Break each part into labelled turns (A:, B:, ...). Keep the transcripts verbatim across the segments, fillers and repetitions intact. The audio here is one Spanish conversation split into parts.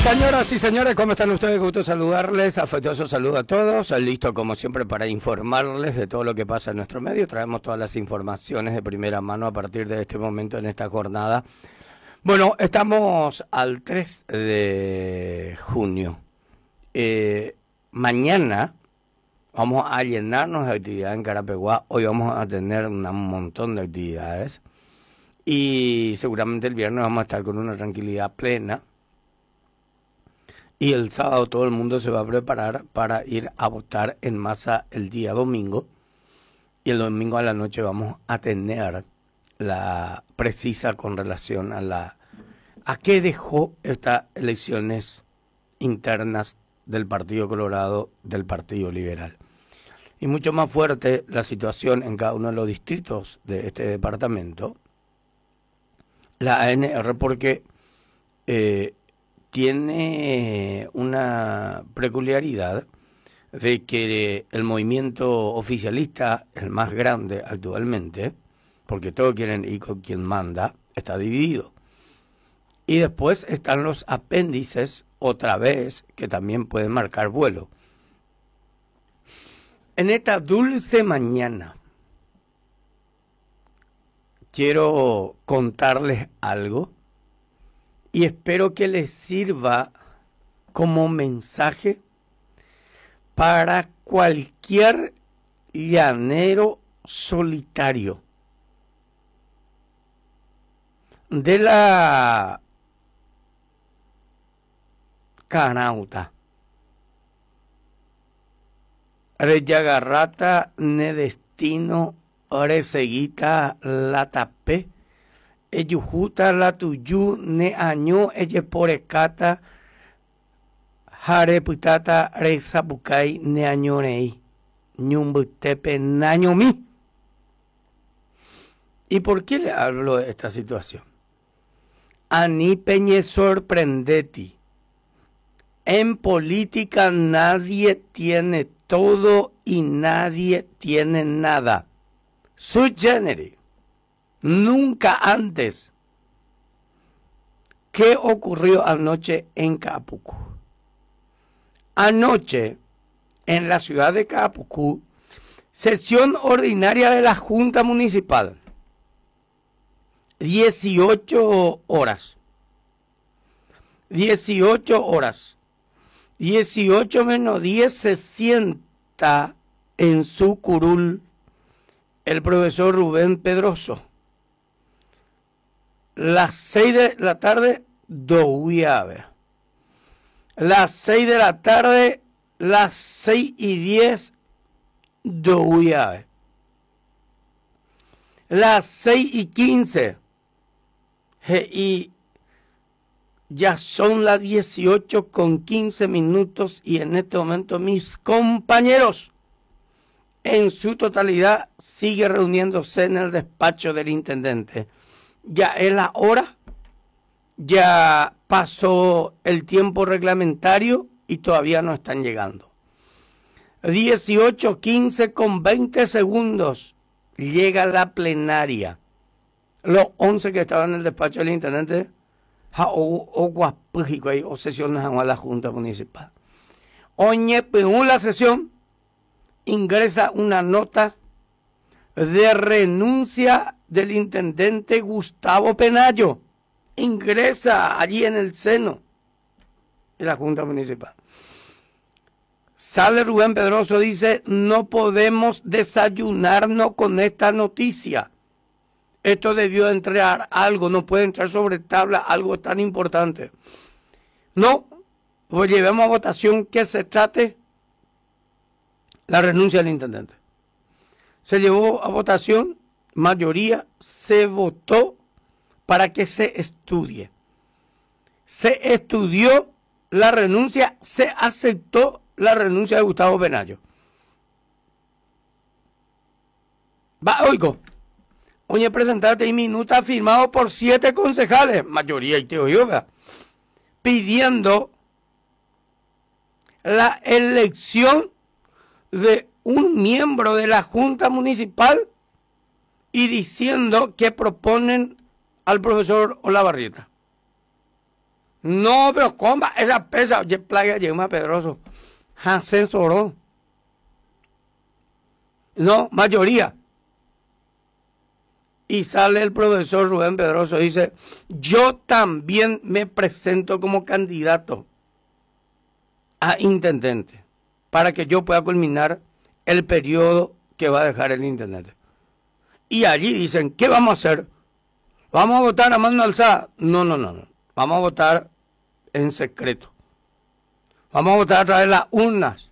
A: Señoras y señores, ¿cómo están ustedes? Gusto saludarles, afectuoso saludo a todos, listo como siempre para informarles de todo lo que pasa en nuestro medio. Traemos todas las informaciones de primera mano a partir de este momento en esta jornada. Bueno, estamos al tres de junio. Eh, mañana vamos a llenarnos de actividad en Carapeguá. Hoy vamos a tener un montón de actividades y seguramente el viernes vamos a estar con una tranquilidad plena. Y el sábado todo el mundo se va a preparar para ir a votar en masa el día domingo. Y el domingo a la noche vamos a tener la precisa con relación a la a qué dejó estas elecciones internas del Partido Colorado, del Partido Liberal. Y mucho más fuerte la situación en cada uno de los distritos de este departamento. La A N R porque eh, tiene una peculiaridad de que el movimiento oficialista, el más grande actualmente, porque todos quieren ir con quien manda, está dividido. Y después están los apéndices, otra vez, que también pueden marcar vuelo. En esta dulce mañana, quiero contarles algo y espero que les sirva como mensaje para cualquier llanero solitario de la Canauta, Reyagarrata, Nedestino, Oreseguita, Latapé, Eyujuta, Latuyú, Neaño, Eyeporecata, Jareputata, Rezapucay, Neañorei, Ñumbutepe, Nañomi. ¿Y por qué le hablo de esta situación? Ani peñe sorprendeti. En política nadie tiene todo y nadie tiene nada. Sui generis. Nunca antes. ¿Qué ocurrió anoche en Capucú? Anoche, en la ciudad de Capucú, sesión ordinaria de la Junta Municipal. dieciocho horas. dieciocho horas. dieciocho menos diez se sienta en su curul el profesor Rubén Pedroso. Las seis de la tarde, Douiave. Las seis de la tarde, las seis y diez, Douiave. Las seis y quince, y ya son las dieciocho con quince minutos y en este momento mis compañeros en su totalidad sigue reuniéndose en el despacho del intendente. Ya es la hora, ya pasó el tiempo reglamentario y todavía no están llegando. dieciocho quince con veinte segundos llega la plenaria. Los once que estaban en el despacho del intendente o sesiones a la Junta Municipal. Oñe, en la sesión ingresa una nota de renuncia del intendente Gustavo Penayo. Ingresa allí en el seno de la Junta Municipal. Sale Rubén Pedroso, dice, no podemos desayunarnos con esta noticia. Esto debió entrar algo, no puede entrar sobre tabla algo tan importante. No, pues llevemos a votación que se trate la renuncia del intendente. Se llevó a votación, mayoría, se votó para que se estudie. Se estudió la renuncia, se aceptó la renuncia de Gustavo Penayo. Va, oigo. Oye, presentarte y minuta firmado por siete concejales, mayoría y teo yoga, pidiendo la elección de un miembro de la Junta Municipal y diciendo que proponen al profesor Olavarrieta. No, pero compa, esa pesa, oye, playa, llega Pedroso. Asesoró. No, mayoría. Y sale el profesor Rubén Pedroso y dice, yo también me presento como candidato a intendente para que yo pueda culminar el periodo que va a dejar el intendente. Y allí dicen, ¿qué vamos a hacer? ¿Vamos a votar a mano alzada? No, no, no, no. Vamos a votar en secreto. Vamos a votar a través de las urnas.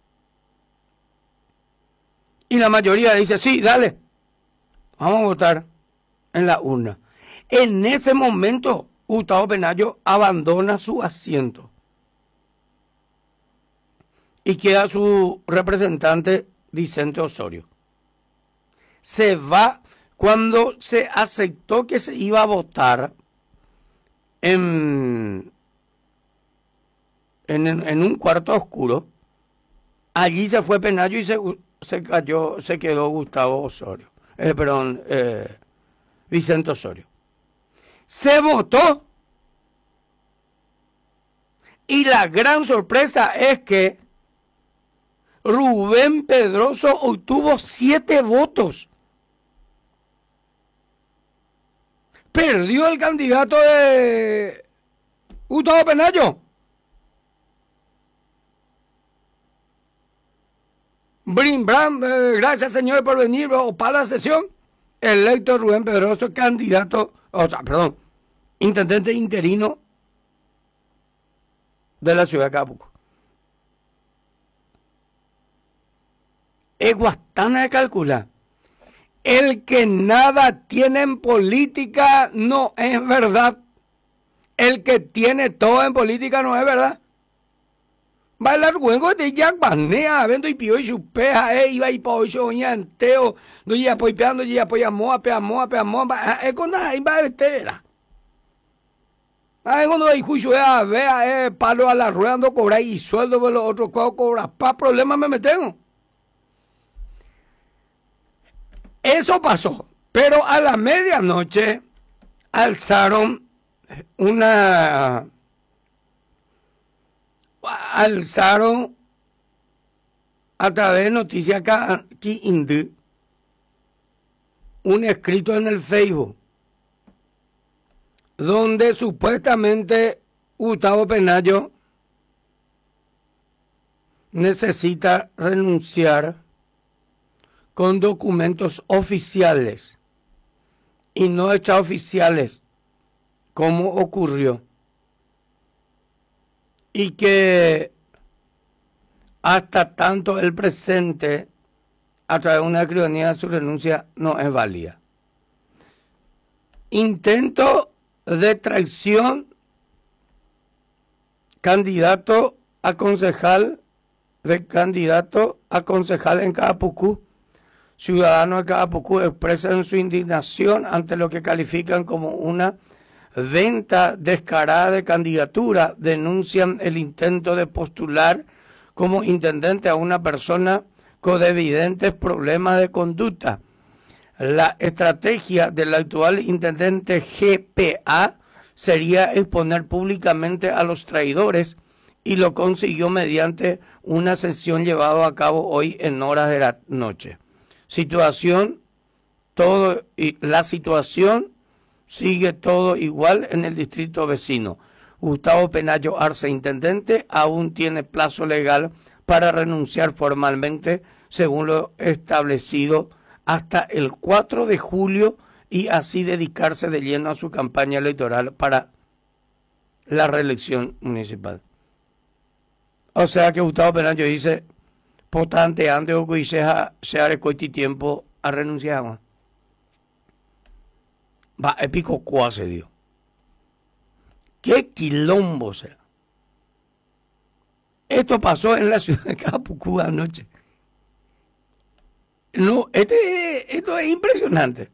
A: Y la mayoría dice, sí, dale. Vamos a votar en la urna. En ese momento, Gustavo Penayo abandona su asiento. Y queda su representante, Vicente Osorio. Se va cuando se aceptó que se iba a votar en, en, en un cuarto oscuro. Allí se fue Penayo y se, se cayó, se quedó Gustavo Osorio. Eh, perdón, eh, Vicente Osorio. Se votó. Y la gran sorpresa es que Rubén Pedroso obtuvo siete votos. Perdió el candidato de Gustavo Penayo. Brin, Bram, eh, gracias señores por venir para la sesión. Electo Rubén Pedroso, candidato, o sea, perdón, intendente interino de la ciudad de Acapulco. Es Guastana de calcular. El que nada tiene en política no es verdad. El que tiene todo en política no es verdad. Bailar huevo de Jack Banea, vendo y pio y chupeja, eh, iba y po y soña enteo, no ya poi peando, ya poi amoa, pe amoa, pe amoa, eh, con nada, iba a vetera. Ah, cuando hay juicio, vea, vea, eh, palo a la rueda, ando cobrar y sueldo de los otros, cuando cobrar, pa, problemas me meten. Eso pasó, pero a la medianoche alzaron una... alzaron a través de Noticias Aquí Indí un escrito en el Facebook donde supuestamente Gustavo Penayo necesita renunciar con documentos oficiales y no extraoficiales, como ocurrió. Y que hasta tanto el presente, a través de una escribanía de su renuncia, no es válida. Intento de traición, candidato a concejal, de candidato a concejal en Caapucú. Ciudadanos de Caapucú expresan su indignación ante lo que califican como una venta descarada de candidatura. Denuncian el intento de postular como intendente a una persona con evidentes problemas de conducta. La estrategia del actual intendente G P A sería exponer públicamente a los traidores y lo consiguió mediante una sesión llevada a cabo hoy en horas de la noche. Situación, todo y la situación sigue todo igual en el distrito vecino. Gustavo Penayo Arce, intendente, aún tiene plazo legal para renunciar formalmente, según lo establecido, hasta el cuatro de julio y así dedicarse de lleno a su campaña electoral para la reelección municipal. O sea que Gustavo Penayo dice, potante antes o que sea se hará coiti tiempo a renunciar. Va, épico cuase, Dios. Qué quilombo sea. Esto pasó en la ciudad de Caapucú anoche. No, este, esto es impresionante.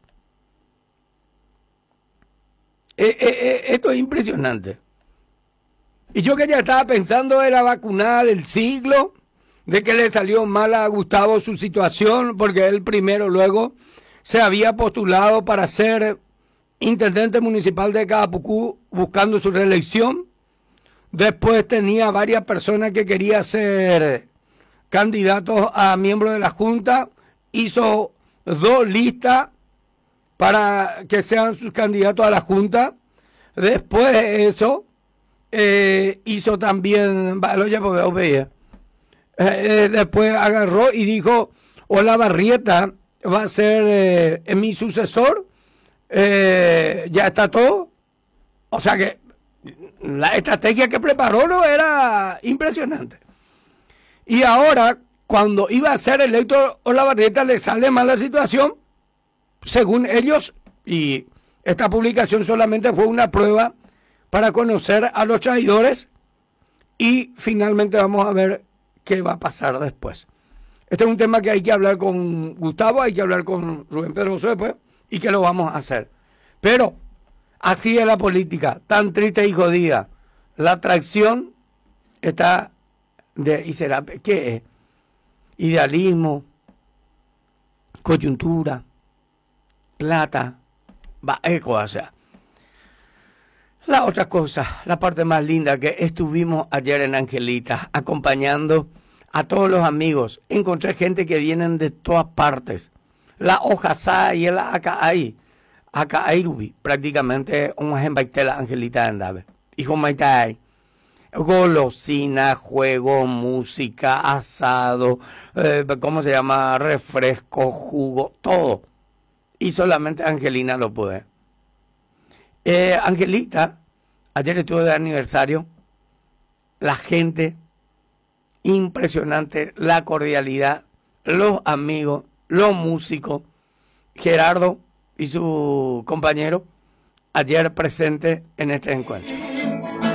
A: Eh, eh, eh, esto es impresionante. Y yo que ya estaba pensando de la vacunada del siglo, de que le salió mal a Gustavo su situación, porque él primero luego se había postulado para ser intendente municipal de Caapucú buscando su reelección, Después tenía varias personas que querían ser candidatos a miembros de la Junta. Hizo dos listas para que sean sus candidatos a la Junta. Después de eso, eh, hizo también... Eh, eh, después agarró y dijo, Olavarrieta va a ser eh, mi sucesor. Eh, ya está todo. O sea que la estrategia que preparó no era impresionante. Y ahora, cuando iba a ser electo Olavarrieta, le sale mal la situación, según ellos, y esta publicación solamente fue una prueba para conocer a los traidores, y finalmente vamos a ver qué va a pasar después. Este es un tema que hay que hablar con Gustavo, hay que hablar con Rubén Pedroso después, y que lo vamos a hacer. Pero así es la política, tan triste y jodida. La atracción está de, y será, ¿qué es? Idealismo, coyuntura, plata, va, eco, o sea. La otra cosa, la parte más linda, que estuvimos ayer en Angelita, acompañando a todos los amigos. Encontré gente que vienen de todas partes. La hoja y el acá hay. Acá hay rubi, prácticamente un ejemplo la Angelita andaba. Hijo Maitai. Golosina, juego, música, asado, eh, ¿cómo se llama? Refresco, jugo, todo. Y solamente Angelina lo puede. Eh, Angelita, ayer estuvo de aniversario. La gente, impresionante, la cordialidad, los amigos, los músicos. Gerardo y su compañero ayer presentes en este encuentro.